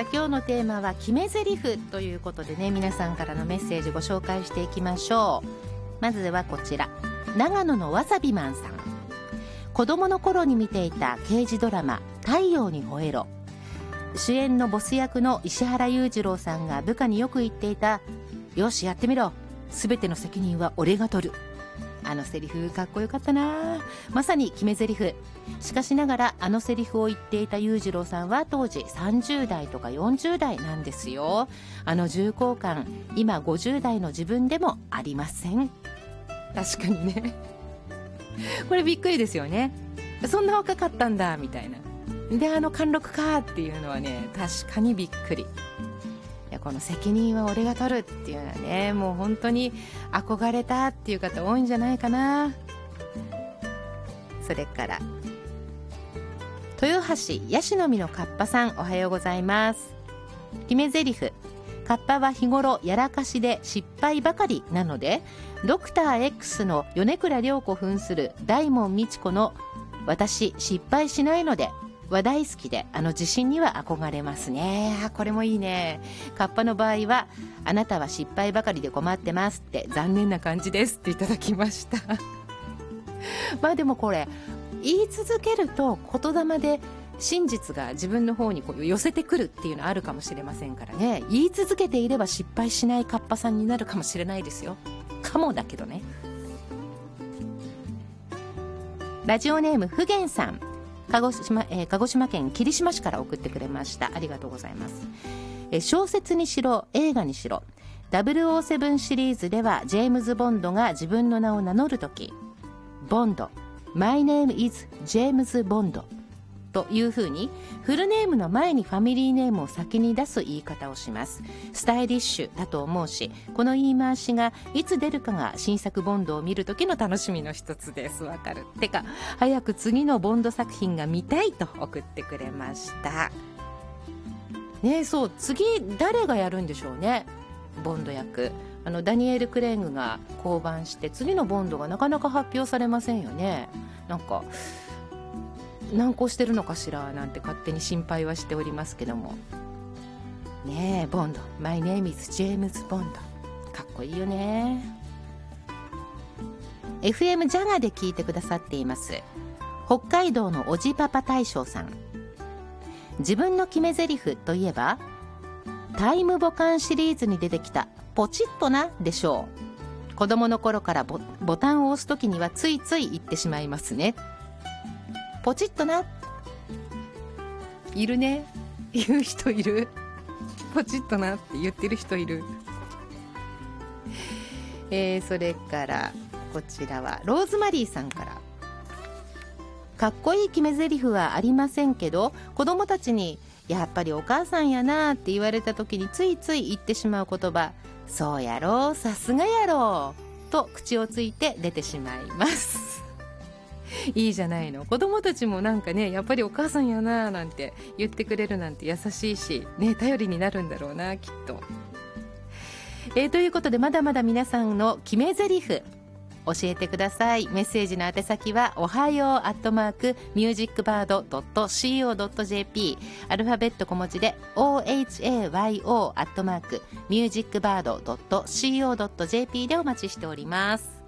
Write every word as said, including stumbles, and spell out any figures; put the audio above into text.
さあ今日のテーマは決め台詞ということでね、皆さんからのメッセージご紹介していきましょう。まずはこちら、長野のわさびマンさん。子供の頃に見ていた刑事ドラマ太陽にほえろ、主演のボス役の石原裕次郎さんが部下によく言っていた、よしやってみろ、すべての責任は俺が取る。あのセリフかっこよかったな。まさに決め台詞。しかしながらあのセリフを言っていた裕次郎さんは当時さんじゅう代とかよんじゅう代なんですよ。あの重厚感、今ごじゅう代の自分でもありません。確かにねこれびっくりですよね。そんな若かったんだみたいな。であの貫禄かっていうのはね、確かにびっくり。いや、この責任は俺が取るっていうのはね、もう本当に憧れたっていう方多いんじゃないかな。それから豊橋ヤシの実のカッパさん、おはようございます。決め台詞、カッパは日頃やらかしで失敗ばかりなので、ドクター X の米倉涼子扮する大門未知子の私失敗しないのでは大好きで、あの自信には憧れますね。あ、これもいいね。カッパの場合は、あなたは失敗ばかりで困ってますって残念な感じですっていただきましたまあでもこれ言い続けると言霊で真実が自分の方にこう寄せてくるっていうのあるかもしれませんからね。言い続けていれば失敗しないカッパさんになるかもしれないですよ。かもだけどね。ラジオネームふげんさん、鹿児島、えー、鹿児島県霧島市から送ってくれました。ありがとうございます。えー、小説にしろ映画にしろダブルオーセブンシリーズではジェームズ・ボンドが自分の名を名乗るとき、ボンド My name is ジェームズ・ボンドというふうにフルネームの前にファミリーネームを先に出す言い方をします。スタイリッシュだと思うし、この言い回しがいつ出るかが新作ボンドを見る時の楽しみの一つです。わかる。てか早く次のボンド作品が見たいと送ってくれましたね。え、そう、次誰がやるんでしょうね、ボンド役。あのダニエル・クレイグが降板して次のボンドがなかなか発表されませんよね。なんか難航してるのかしらなんて勝手に心配はしておりますけどもね。え、ボンド My name is ジェームズ・ボンド、かっこいいよね。 エフエム ジャガで聞いてくださっています北海道のおじパパ大将さん。自分の決め台詞といえばタイムボカンシリーズに出てきたポチッとなでしょう。子供の頃から ボ, ボタンを押すときにはついつい言ってしまいますね。ポチッとな、いるね、言う人いる。ポチッとなって言ってる人いるえー、それからこちらはローズマリーさんから。かっこいい決め台詞はありませんけど、子供たちにやっぱりお母さんやなって言われた時についつい言ってしまう言葉、そうやろう、さすがやろうと口をついて出てしまいますいいじゃないの。子供たちもなんかね、やっぱりお母さんやななんて言ってくれるなんて優しいしね、頼りになるんだろうなきっと。えー、ということでまだまだ皆さんの決め台詞教えてください。メッセージの宛先はおはようアットマークミュージックバードドットシーオードットジェーピー、 アルファベット小文字で オーエイチエーワイオー アットマークミュージックバードドットシーオードットジェーピー でお待ちしております。